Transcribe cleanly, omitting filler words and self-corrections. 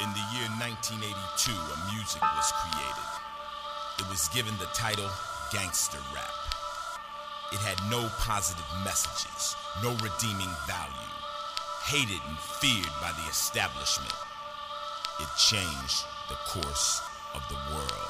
In the year 1982, a music was created. It was given the title Gangster Rap. It had no positive messages, no redeeming value. Hated and feared by the establishment. It changed the course of the world.